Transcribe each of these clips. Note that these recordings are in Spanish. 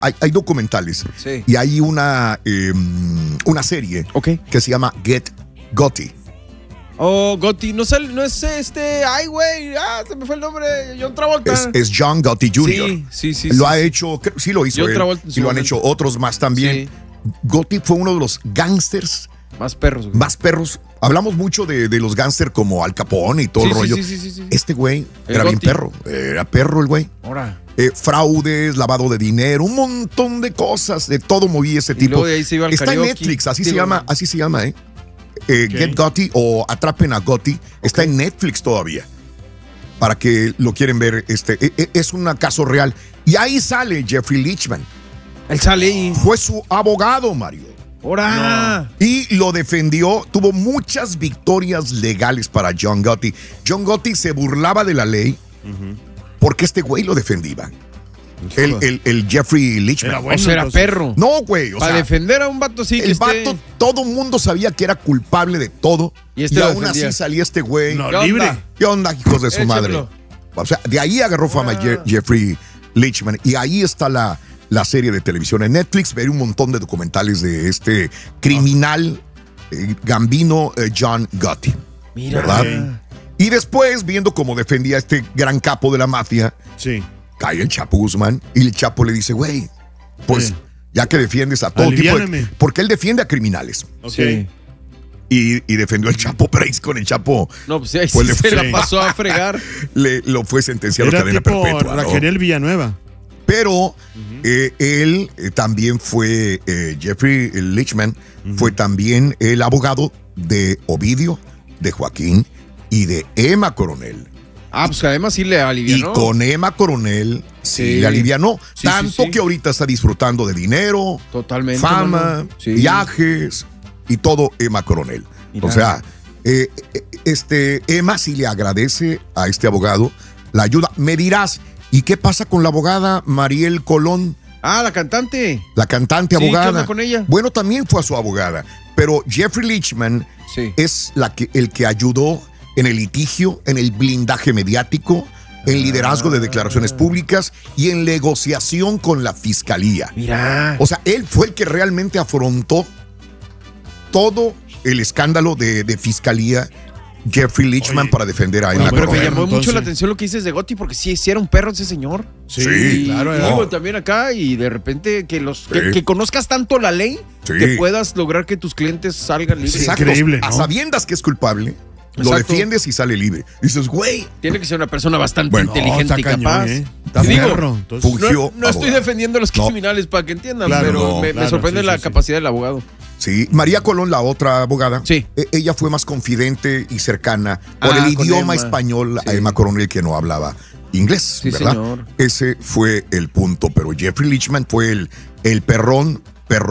hay documentales. Sí. Y hay una serie que se llama Get Gotti. Oh, Gotti, no es ay, güey, se me fue el nombre, John Travolta. Es John Gotti Jr. Sí. Lo ha hecho, sí lo hizo John él, Travolta y lo han hecho otros más también. Sí. Gotti fue uno de los gángsters más perros, güey. Más perros. Hablamos mucho de los gángsters como Al Capone y todo el rollo. Sí. Este güey era Gotti. bien perro. Era perro el güey. Ahora. Fraudes, lavado de dinero, un montón de cosas. De todo movía ese tipo. Luego de ahí se iba al Está karaoke. en Netflix, así se llama, Get Gotti o Atrapen a Gotti. Está en Netflix todavía. Para que lo quieren ver. Es un caso real. Y ahí sale Jeffrey Leachman. Él sale y... Fue su abogado, Mario. ¡Hora! No. Y lo defendió, tuvo muchas victorias legales para John Gotti. John Gotti se burlaba de la ley porque este güey lo defendía. El Jeffrey Leachman. Era bueno, o sea, era perro. No, güey. Para defender a un vato así. El vato, todo mundo sabía que era culpable de todo. Y aún así salía este güey. No, libre. ¿Qué onda, hijos de su madre? O sea, de ahí agarró fama Jeffrey Leachman. Y ahí está la serie de televisión en Netflix. Ver un montón de documentales de este criminal gambino John Gotti. Mira. ¿Verdad? Y después, viendo cómo defendía a este gran capo de la mafia, cae el Chapo Guzmán y el Chapo le dice, güey, pues ya que defiendes a todo tipo de... Porque él defiende a criminales. Sí. Y defendió al Chapo, pero ahí con el Chapo... No, pues ahí sí se la pasó a fregar. Lo fue sentenciado a cadena perpetua. Raquel Villanueva. Pero él también fue, Jeffrey Leachman, fue también el abogado de Ovidio, de Joaquín y de Emma Coronel. Pues además sí le alivianó. Y con Emma Coronel le alivianó. Tanto que ahorita está disfrutando de dinero, totalmente, fama, viajes y todo Emma Coronel. Mira. O sea, Emma sí le agradece a este abogado la ayuda. Me dirás, ¿y qué pasa con la abogada Mariel Colón? La cantante. La cantante abogada. ¿Qué onda con ella? Bueno, también fue a su abogada. Pero Jeffrey Leachman es el que ayudó en el litigio, en el blindaje mediático, en liderazgo de declaraciones públicas y en negociación con la fiscalía. Mira. O sea, él fue el que realmente afrontó todo el escándalo de fiscalía. Jeffrey Leachman para defender a Emma Coronel. Pero me llamó mucho la atención lo que dices de Gotti, porque sí era un perro ese señor. Sí, claro. Y digo, también acá, y de repente que conozcas tanto la ley, que puedas lograr que tus clientes salgan libres. Exacto. Increíble, ¿no? A sabiendas que es culpable, lo defiendes y sale libre. Dices, güey. Tiene que ser una persona bastante inteligente y capaz. No estoy defendiendo a los criminales para que entiendan, pero me sorprende la capacidad del abogado. Sí, María Colón, la otra abogada, ella fue más confidente y cercana por el idioma español a Emma Coronel, que no hablaba inglés, ¿verdad? Señor. Ese fue el punto, pero Jeffrey Leachman fue el perrón.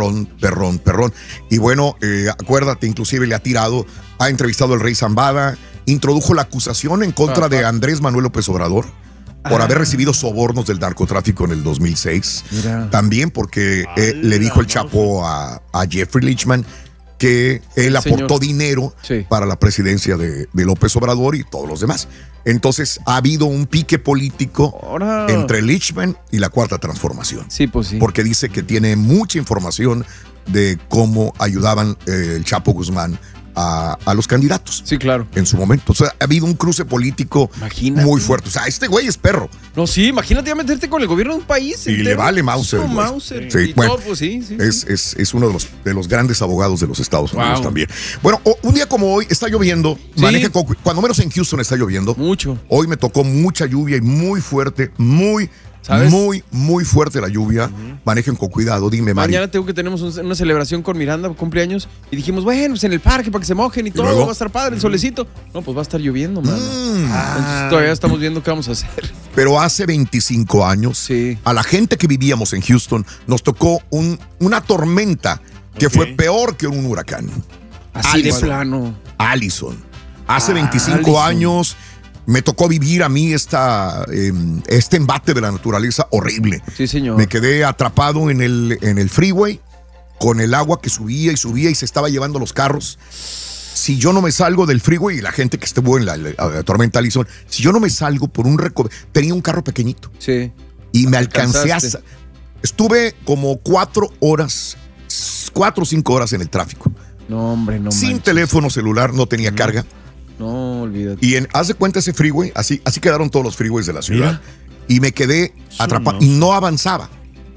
Y bueno, acuérdate, inclusive le ha entrevistado al rey Zambada, introdujo la acusación en contra de Andrés Manuel López Obrador por haber recibido sobornos del narcotráfico en el 2006. Mira. También porque le dijo el Chapo a Jeffrey Leachman que él aportó dinero para la presidencia de López Obrador y todos los demás. Entonces ha habido un pique político entre Leachman y la Cuarta Transformación. Sí, pues sí. Porque dice que tiene mucha información de cómo ayudaban el Chapo Guzmán a los candidatos. Sí, claro. En su momento. O sea, ha habido un cruce político muy fuerte. O sea, este güey es perro. No, sí, imagínate ya meterte con el gobierno de un país. Y le vale Mauser. Sí, bueno, todo, pues, es uno de los grandes abogados de los Estados Unidos también. Bueno, un día como hoy está lloviendo. Cuando menos en Houston está lloviendo. Mucho. Hoy me tocó mucha lluvia y muy fuerte, ¿sabes? Muy fuerte la lluvia. Manejen con cuidado, dime, Mari. Mañana tenemos una celebración con Miranda, cumpleaños, y dijimos, bueno, pues en el parque para que se mojen y todo, va a estar padre, el solecito. No, pues va a estar lloviendo, mano. Entonces todavía estamos viendo qué vamos a hacer. Pero hace 25 años, a la gente que vivíamos en Houston, nos tocó una tormenta que fue peor que un huracán. Así de plano. Allison. Hace 25 años... Me tocó vivir a mí este embate de la naturaleza horrible. Sí, señor. Me quedé atrapado en el freeway con el agua que subía y se estaba llevando los carros. Si yo no me salgo del freeway, y la gente que estuvo en la tormenta Allison, si yo no me salgo por tenía un carro pequeñito. Sí. Y me alcancé Estuve como 4 o 5 horas en el tráfico. No, hombre, no. Sin teléfono celular, no tenía carga. No, olvídate. Y haz de cuenta ese freeway, así quedaron todos los freeways de la ciudad. Y me quedé atrapado y no avanzaba.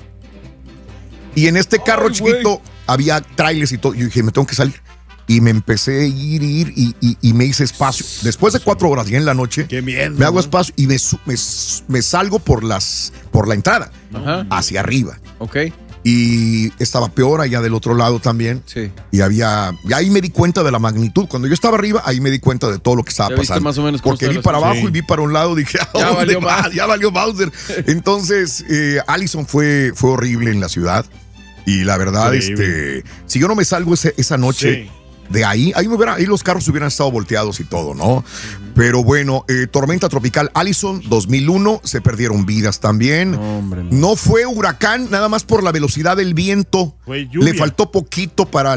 Y en este carro chiquito había trailers y todo. Yo dije, me tengo que salir. Y me empecé a ir y me hice espacio. Después de 4 horas, ya en la noche, me hago espacio y me salgo por la entrada, hacia arriba. Ok. Y estaba peor allá del otro lado también. Sí. Y ahí me di cuenta de la magnitud. Cuando yo estaba arriba, ahí me di cuenta de todo lo que estaba pasando. Más o menos porque vi para abajo y vi para un lado, dije, ya valió Bowser. Entonces, Allison fue horrible en la ciudad. Y la verdad, si yo no me salgo esa noche de ahí los carros hubieran estado volteados y todo, ¿no? Pero bueno, tormenta tropical Allison 2001, se perdieron vidas también. No fue huracán, nada más por la velocidad del viento. Le faltó poquito para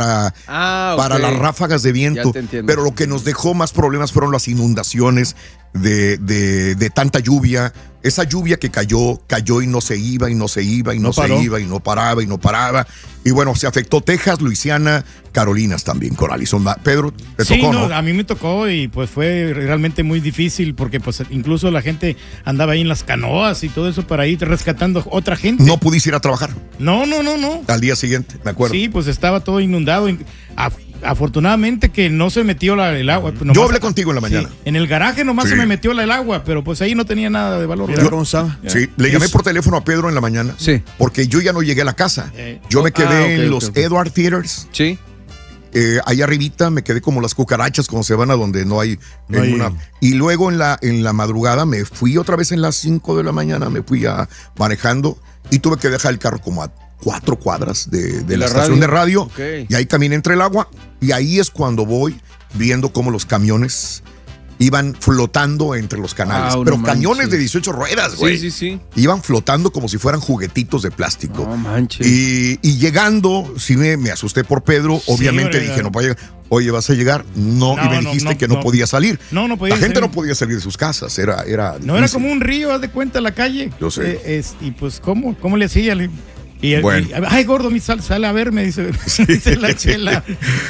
las ráfagas de viento. Pero lo que nos dejó más problemas fueron las inundaciones de tanta lluvia. Esa lluvia que cayó y no se iba, y no se iba, y no se iba, y no paraba, y no paraba. Y bueno, se afectó Texas, Luisiana, Carolinas también con Allison. Pedro, ¿te tocó, no? A mí me tocó y pues fue realmente muy difícil porque pues incluso la gente andaba ahí en las canoas y todo eso para ir rescatando otra gente. ¿No pudiste ir a trabajar? No. Al día siguiente, me acuerdo. Sí, pues estaba todo inundado. Afortunadamente que no se metió el agua. Yo hablé contigo en la mañana. Sí, en el garaje nomás se me metió el agua, pero pues ahí no tenía nada de valor. ¿Cómo estaba? Sí, le llamé por teléfono a Pedro en la mañana. Sí. Porque yo ya no llegué a la casa. Yo me quedé en los Edward Theaters. Sí. Ahí arribita me quedé como las cucarachas cuando se van a donde no hay ninguna. Y luego en la madrugada me fui otra vez en las 5 de la mañana, me fui manejando y tuve que dejar el carro como a 4 cuadras de la estación de radio. Y ahí caminé entre el agua y ahí es cuando voy viendo cómo los camiones iban flotando entre los canales. Pero no camiones de 18 ruedas, güey. Sí. Iban flotando como si fueran juguetitos de plástico. No manches. Y llegando, sí me asusté por Pedro. Obviamente dije, no va a llegar. Oye, ¿vas a llegar? No, y me dijiste que no podía salir. No podía salir. La gente salir. No podía salir de sus casas. Era no, era como un río, haz de cuenta, la calle. Yo sé. Y pues, ¿cómo le hacía? Bueno. Ay, gordo, sale a ver, me dice, dice la Chela.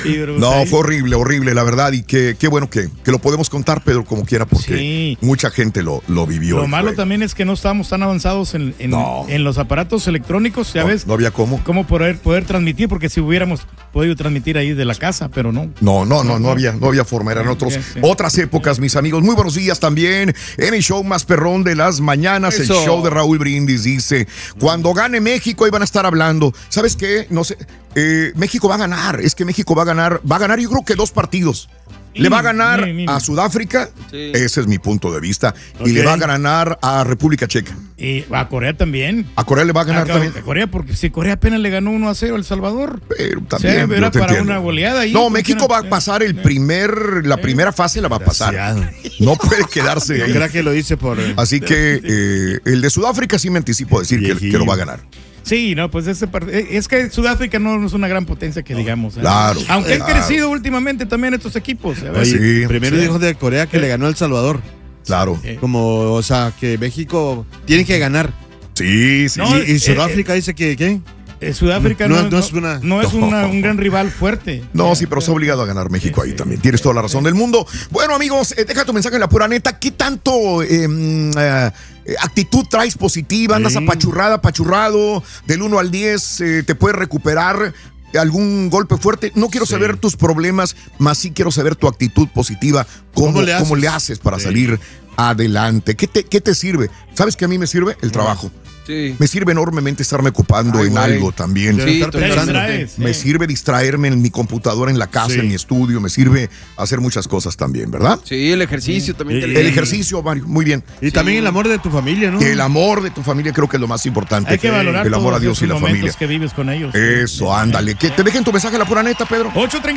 No, fue horrible, la verdad. Y qué bueno que lo podemos contar, Pedro, como quiera, porque mucha gente lo vivió. Lo malo también es que no estábamos tan avanzados en los aparatos electrónicos, ya ves. No había cómo. Cómo poder transmitir, porque si hubiéramos podido transmitir ahí de la casa, pero no. No había forma. Eran otras épocas, mis amigos. Muy buenos días también. En el show más perrón de las mañanas, el show de Raúl Brindis dice: cuando gane México, ahí van a estar hablando. ¿Sabes qué? No sé. México va a ganar. Es que México va a ganar yo creo que 2 partidos. Le va a ganar a Sudáfrica, ese es mi punto de vista, y le va a ganar a República Checa. Y a Corea también. A Corea le va a ganar también. A Corea, porque si Corea apenas le ganó 1-0 a El Salvador. Pero también. Era para una goleada ahí. No, México va a pasar la primera fase la va a pasar. No puede quedarse ahí. Creo que lo dice por. Así que el de Sudáfrica sí me anticipo a decir que lo va a ganar. Sí, no, pues es que Sudáfrica no es una gran potencia que digamos. Claro. Aunque han crecido últimamente también estos equipos. Primero dijo de Corea que le ganó a El Salvador. Claro. Como, o sea, que México tiene que ganar. Sí. No, y Sudáfrica dice que, ¿qué? Sudáfrica no es un gran rival fuerte. No, sí, pero está obligado a ganar México ahí también. Tienes toda la razón del mundo. Bueno, amigos, deja tu mensaje en la pura neta. ¿Qué tanto actitud traes positiva? ¿Andas apachurrado? Del 1 al 10, ¿te puedes recuperar algún golpe fuerte? No quiero saber tus problemas, más sí quiero saber tu actitud positiva. ¿Cómo le haces para salir adelante? ¿Qué te sirve? ¿Sabes qué a mí me sirve? El trabajo. Sí. Me sirve enormemente estarme ocupando en algo también. Sí, me sirve distraerme en mi computadora, en la casa, en mi estudio. Me sirve hacer muchas cosas también, ¿verdad? Sí, el ejercicio también. El ejercicio, Mario, muy bien. Y también el amor de tu familia, ¿no? El amor de tu familia creo que es lo más importante. Hay que valorar el amor a Dios y la familia. Que vives con ellos. Eso, ándale. Que te dejen tu mensaje a la pura neta, Pedro.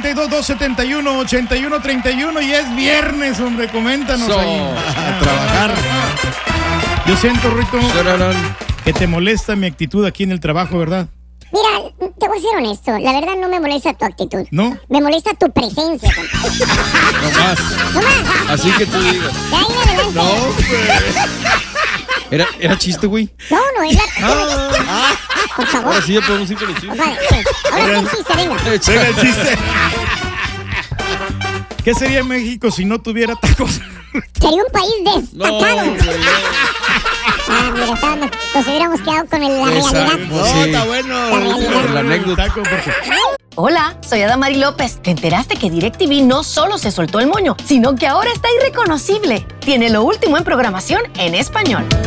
832-271-8131 y es viernes, hombre, coméntanos ahí. A trabajar. Yo siento, Rito, que te molesta mi actitud aquí en el trabajo, ¿verdad? Mira, te voy a ser honesto. La verdad no me molesta tu actitud. ¿No? Me molesta tu presencia, compadre. No más. Así que tú digas. De ahí en adelante. No, ¿Era chiste, güey? No, no es la... Por favor. Ahora sí ya podemos ir con el chiste. Vale, sí. Ahora sí el chiste, venga. Venga el chiste. ¿Qué sería México si no tuviera tacos? Sería un país destacado. No, Mira, nos hubiéramos quedado con la realidad. No, Sí. está bueno. La anécdota. Hola, soy Adamari López. ¿Te enteraste que DirecTV no solo se soltó el moño, sino que ahora está irreconocible? Tiene lo último en programación en español.